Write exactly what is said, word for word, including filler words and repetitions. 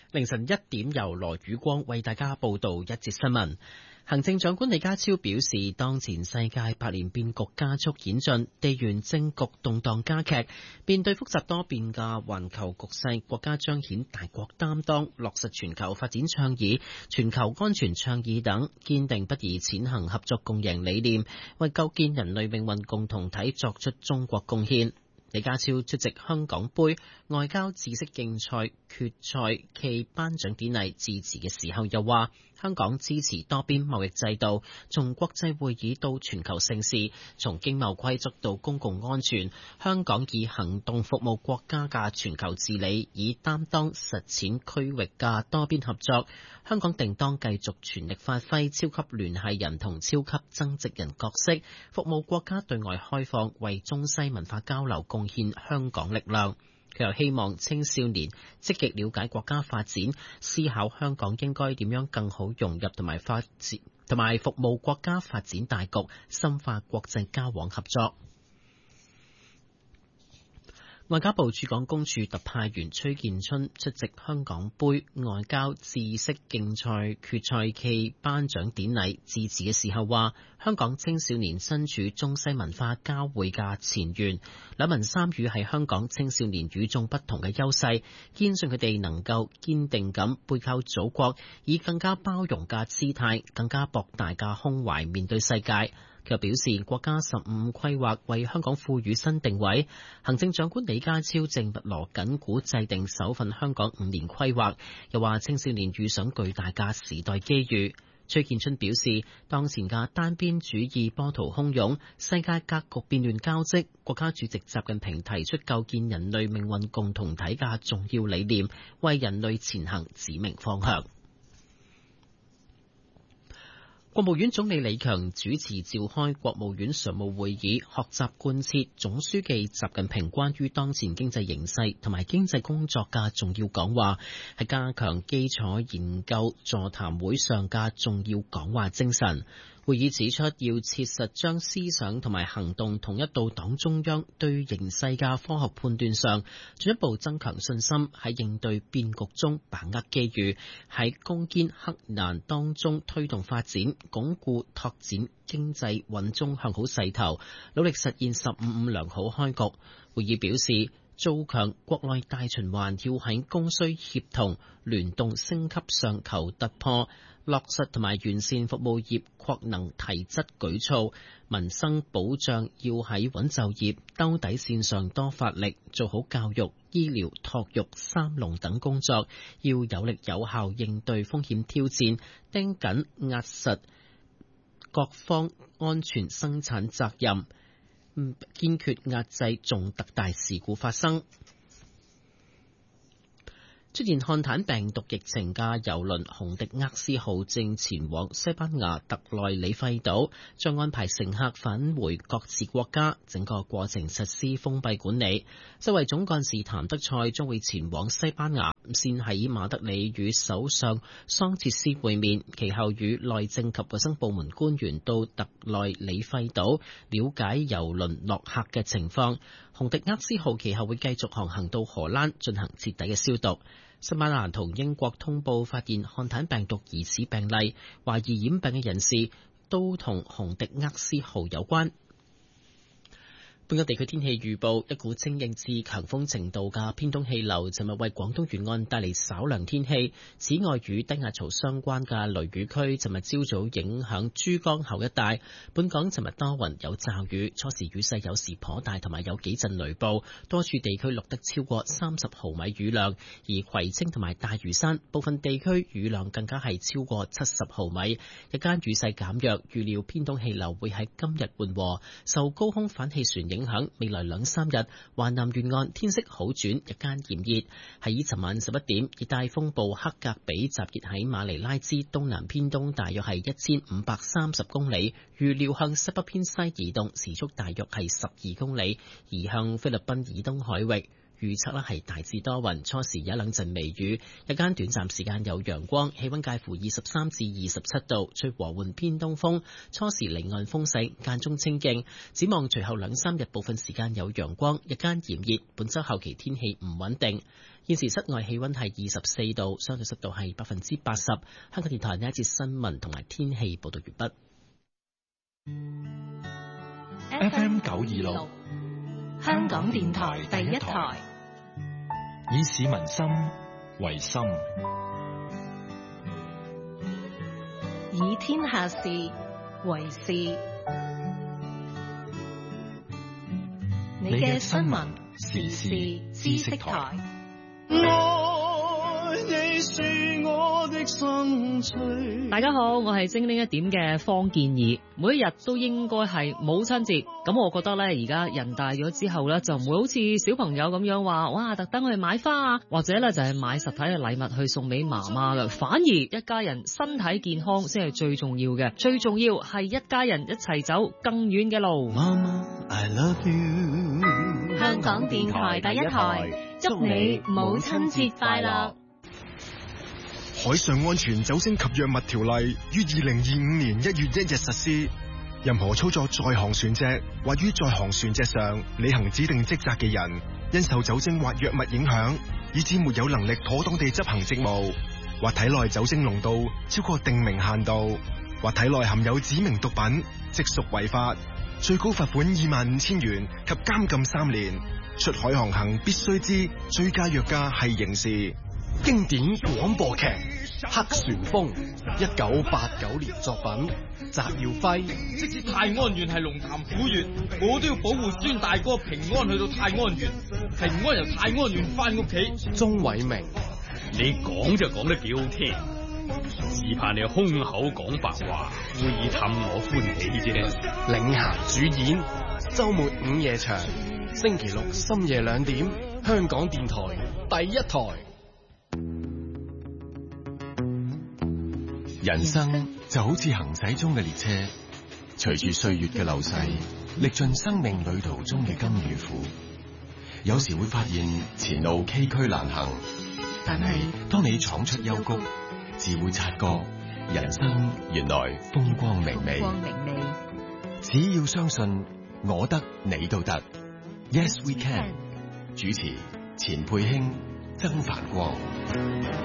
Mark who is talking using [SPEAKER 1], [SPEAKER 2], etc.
[SPEAKER 1] 凌晨一點由羅宇光為大家報道一節新聞。行政長官李家超表示，當前世界百年變局加速演進，地緣政局動盪加劇，面對複雜多變嘅環球局勢，國家彰顯大國擔當，落實全球發展倡議、全球安全倡議等，堅定不移踐行合作共贏理念，為構建人類命運共同體作出中國貢獻。李家超出席香港杯外交知識競賽決賽暨頒獎典禮致辭嘅時候又話，香港支持多邊貿易制度，從國際會議到全球盛事，從經貿規則到公共安全，香港以行動服務國家嘅全球治理，以擔當實踐區域嘅多邊合作。香港定當繼續全力發揮超級聯繫人同超級增值人角色，服務國家對外開放，為中西文化交流貢獻香港力量。佢又希望青少年積極了解國家發展，思考香港應該點樣更好融入同埋發展，同埋服務國家發展大局，深化國際交往合作。外交部駐港公署特派員崔建春出席香港杯外交知識競賽決賽暨頒獎典禮致辭嘅時候話，香港青少年身處中西文化交匯嘅前沿，兩文三語係香港青少年與眾不同嘅優勢，堅信佢哋能夠堅定咁背靠祖國，以更加包容嘅姿態、更加博大嘅胸懷面對世界。佢又表示，國家十五規劃為香港賦予新定位，行政長官李家超正密鑼緊鼓制定首份香港五年規劃，又話青少年遇上巨大嘅時代機遇。崔建春表示，當前嘅單邊主義波濤洶湧，世界格局變亂交織，國家主席習近平提出構建人類命運共同體嘅重要理念，為人類前行指明方向。國務院總理李強主持召開國務院常務會議，學習貫徹總書記習近平關於當前經濟形勢同埋經濟工作嘅重要講話，係加強基礎研究座談會上嘅重要講話精神。會議指出，要切實將思想同埋行動統一到黨中央對形勢嘅科學判斷上，進一步增強信心，喺應對變局中把握機遇，喺攻堅克難當中推動發展，鞏固拓展經濟穩中向好勢頭，努力實現十五五良好開局。會議表示，做強國內大循環要喺供需協同、聯動升級上求突破，落實同埋完善服務業擴能提質舉措，民生保障要喺穩就業、兜底線上多發力，做好教育、醫療、托育三農等工作，要有力有效應對風險挑戰，盯緊壓實各方安全生產責任，堅決壓制重特大事故發生。出現漢坦病毒疫情嘅郵輪紅迪厄斯號正前往西班牙特內里費島，將安排乘客返回各自國家，整個過程實施封閉管理。世衛總幹事譚德塞將會前往西班牙，先喺馬德里與首相桑切斯會面，其後與內政及衛生部門官員到特內里費島了解郵輪落客嘅情況。紅迪厄斯號其後會繼續航行到荷蘭進行徹底嘅消毒。西班牙同英國通報發現漢坦病毒疑似病例，懷疑染病嘅人士都同紅迪厄斯號有關。本港地區天氣預報，一股清勁至強風程度嘅偏東氣流尋日為廣東沿岸帶嚟稍涼天氣。此外，與低壓槽相關嘅雷雨區尋日朝早影響珠江口一帶。本港尋日多雲有驟雨，初時雨勢有時頗大，同埋有幾陣雷暴，多處地區錄得超過三十毫米雨量。而葵青同埋大嶼山部分地區雨量更加係超過七十毫米。日間雨勢減弱，預料偏東氣流會喺今日緩和，受高空反氣旋影響，未來兩三日，華南沿岸天色好轉，日間炎熱。喺尋晚十一點，熱帶風暴黑格比集結喺馬尼拉之東南偏東，大約係一千五百三十公里，預料向西北偏西移動，時速大約係十二公里，移向菲律賓以東海域。 預測咧係大致多雲，初時有一兩陣微雨，日間短暫時間有陽光，氣溫介乎二十三至二十七度，吹和緩偏東風，初時離岸風勢間中清勁。展望隨後兩三日部分時間有陽光，日間炎熱，本周後期天氣唔穩定。現時室外氣溫係二十四度，相對濕度係百分之八十。香港電台呢一節新聞同埋天氣報道完畢。
[SPEAKER 2] F M 九二六，香港電台第一台，以市民心為心，
[SPEAKER 3] 以天下事為事。你嘅新聞時事知識台。
[SPEAKER 4] 大家好，我係精靈一點嘅方健儀。每一日都應該係母親節，咁我覺得咧，而家人大咗之後咧，就唔會好似小朋友咁樣話，哇，特登去買花啊，或者咧就係買實體嘅禮物去送俾媽媽嘅。反而一家人身體健康先係最重要嘅，最重要係一家人一齊走更遠嘅路。
[SPEAKER 5] 媽媽 I love you。
[SPEAKER 3] 香港電台第一台，祝你母親節快樂。
[SPEAKER 6] 海上安全酒精及藥物條例於二零二五年一月一日實施。任何操作在航船隻或於在航船隻上履行指定職責嘅人，因受酒精或藥物影響，以致沒有能力妥當地執行職務，或體內酒精濃度超過定明限度，或體內含有指明毒品，即屬違法，最高罰款二萬五千元及監禁三年。出海航行必須知醉駕藥駕係刑事。
[SPEAKER 7] 經典廣播劇《黑旋風》，一九八九年作品，翟耀輝。
[SPEAKER 8] 即使泰安縣係龍潭虎縣，我都要保護孫大哥平安去到泰安縣，平安由泰安縣翻屋企。
[SPEAKER 7] 鍾偉明，
[SPEAKER 8] 你講就講得幾好聽，只怕你空口講白話，會氹我歡喜啫。
[SPEAKER 7] 領銜主演，周末午夜場，星期六深夜兩點，香港電台第一台。
[SPEAKER 9] 人生就好似行駛中嘅列車，隨住歲月嘅流逝，歷盡生命旅途中嘅甘與苦。有時會發現前路崎嶇難行，但係當你闖出幽谷，自會察覺人生原來風光明媚。
[SPEAKER 3] 光明媚，
[SPEAKER 9] 只要相信，我得你都得。Yes we can。主持：錢佩卿、曾繁光。